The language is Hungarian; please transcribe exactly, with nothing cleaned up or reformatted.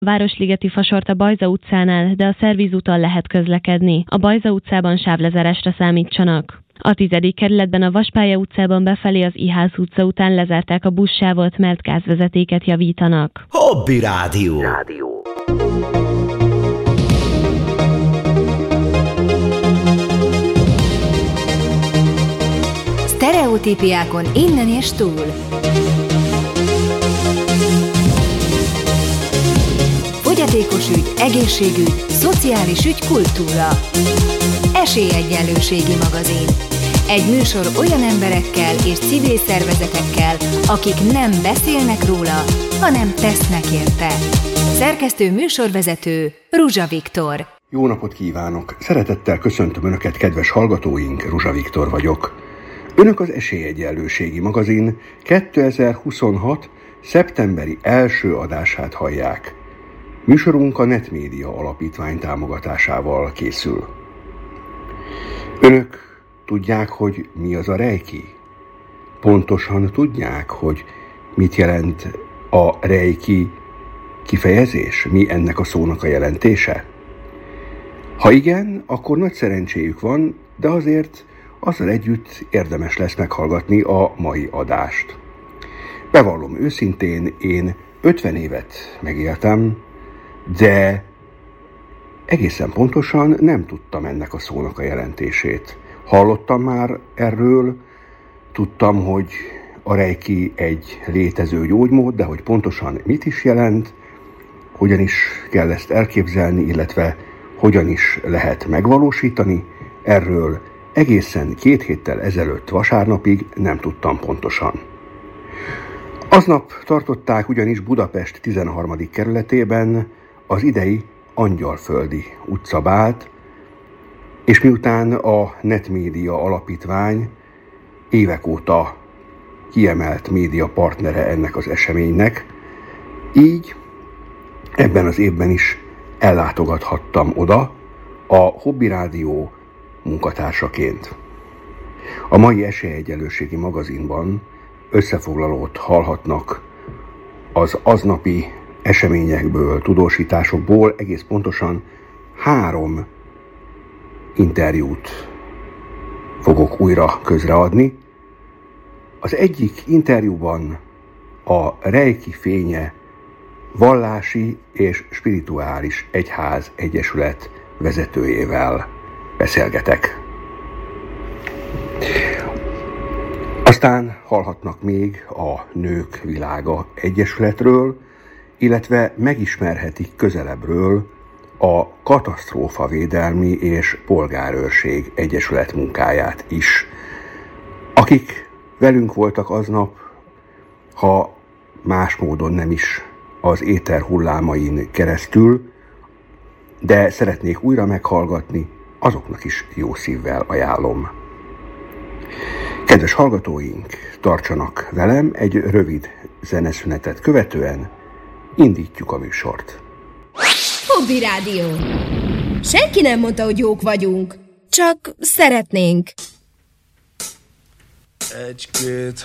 Városligeti Fasort a Bajza utcánál, de a szervízúton lehet közlekedni. A Bajza utcában sávlezárásra számítsanak. A tizedik kerületben a Vaspálya utcában befelé az Ihász utca után lezárták a buszsávot, mert gázvezetéket javítanak. Hobby Rádió. Rádió. Sztereotípiákon innen és túl. Fogyatékos ügy, egészségügy, szociális ügy, kultúra. Esélyegyenlőségi magazin. Egy műsor olyan emberekkel és civil szervezetekkel, akik nem beszélnek róla, hanem tesznek érte. Szerkesztő műsorvezető Ruzsa Viktor. Jó napot kívánok! Szeretettel köszöntöm Önöket, kedves hallgatóink, Ruzsa Viktor vagyok. Önök az Esélyegyenlőségi magazin kétezer-huszonhat. szeptemberi első adását hallják. Műsorunk a Netmédia Alapítvány támogatásával készül. Önök tudják, hogy mi az a reiki? Pontosan tudják, hogy mit jelent a reiki kifejezés? Mi ennek a szónak a jelentése? Ha igen, akkor nagy szerencséjük van, de azért azzal együtt érdemes lesz meghallgatni a mai adást. Bevallom őszintén, én ötven évet megéltem, de egészen pontosan nem tudtam ennek a szónak a jelentését. Hallottam már erről, tudtam, hogy a reiki egy létező gyógymód, de hogy pontosan mit is jelent, hogyan is kell ezt elképzelni, illetve hogyan is lehet megvalósítani, erről egészen két héttel ezelőtt vasárnapig nem tudtam pontosan. Aznap tartották ugyanis Budapest tizenharmadik kerületében az idei Angyalföldi utcabált, és miután a Netmédia Alapítvány évek óta kiemelt média partnere ennek az eseménynek, így ebben az évben is ellátogathattam oda a Hobby Rádió munkatársaként. A mai Esélyegyenlőségi magazinban összefoglalót hallhatnak az aznapi eseményekből, tudósításokból, egész pontosan három interjút fogok újra közreadni. Az egyik interjúban a Reiki Fénye vallási és spirituális egyház egyesület vezetőjével beszélgetek. Aztán hallhatnak még a Nők Világa Egyesületről, illetve megismerhetik közelebbről a Katasztrófavédelmi és Polgárőrség Egyesület munkáját is, akik velünk voltak aznap, ha más módon nem is az éter hullámain keresztül, de szeretnék újra meghallgatni, azoknak is jó szívvel ajánlom. Kedves hallgatóink, tartsanak velem, egy rövid zeneszünetet követően indítjuk a műsort. Hobby Rádió. Senki nem mondta, hogy jók vagyunk, csak szeretnénk. Egy-két